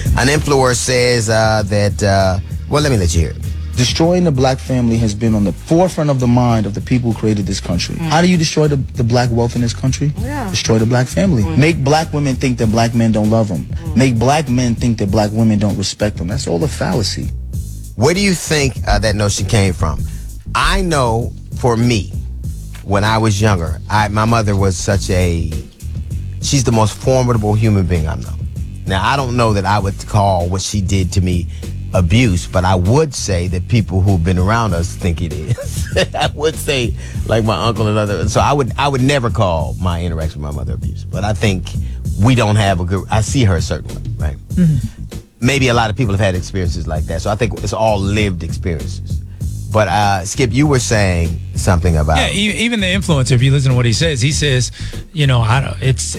An influencer says that, well, let me let you hear it. Destroying the black family has been on the forefront of the mind of the people who created this country. How do you destroy the black wealth in this country? Destroy the black family. Make black women think that black men don't love them. Make black men think that black women don't respect them. That's all a fallacy. Where do you think that notion came from? I know for me, when I was younger, my mother was she's the most formidable human being I know. Now, I don't know that I would call what she did to me abuse, but I would say that people who've been around us think it is. I would say, like my uncle and others. So I would never call my interaction with my mother abuse. But I think we don't have I see her a certain way, right? Mm-hmm. Maybe a lot of people have had experiences like that. So I think it's all lived experiences. But Skip, you were saying something about even the influencer. If you listen to what he says,